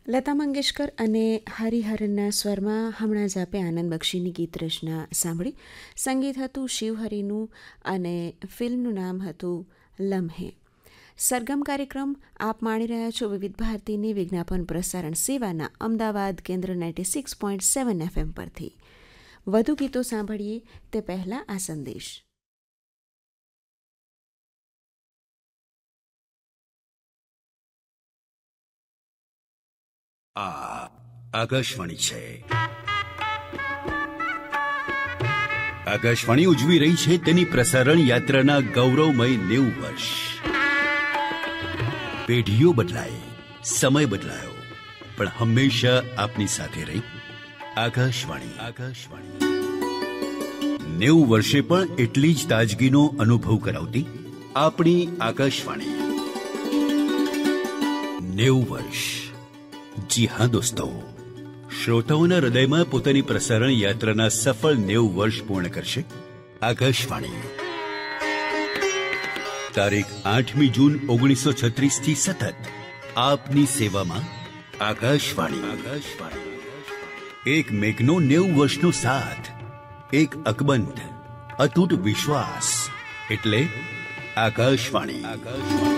લતા મંગેશકર અને હરિહરનના સ્વરમાં હમણાં જ આપે આનંદ બક્ષીની ગીત રચના સાંભળી. સંગીત હતું શિવહરિનું અને ફિલ્મનું નામ હતું લમ્હે. સરગમ કાર્યક્રમ આપ માણી રહ્યા છો વિવિધ ભારતીની વિજ્ઞાપન પ્રસારણ સેવાના અમદાવાદ કેન્દ્ર 96.7 FM પરથી. વધુ ગીતો સાંભળીએ તે પહેલાં આ સંદેશ. આ આકાશવાણી છે. આકાશવાણી ઉજવી રહી છે તેની પ્રસારણ યાત્રાના ગૌરવમય 90 વર્ષ. પેઢીઓ બદલાઈ, સમય બદલાયો, પણ હંમેશા આપની સાથે રહી આકાશવાણી. 90 વર્ષે પણ એટલી જ તાજગીનો અનુભવ કરાવતી આપણી આકાશવાણી. 90 વર્ષ. જી હા દોસ્તો, શ્રોતાઓના હૃદયમાં પોતાની પ્રસારણ યાત્રાના સફળ 90 વર્ષ પૂર્ણ કરશે આકાશવાણી. તારીખ 8મી જૂન 1936 થી સતત આપની સેવામાં આકાશવાણી. એક મેઘનો 90 વર્ષનો સાથ, એક અકબંધ અતૂટ વિશ્વાસ, એટલે આકાશવાણી.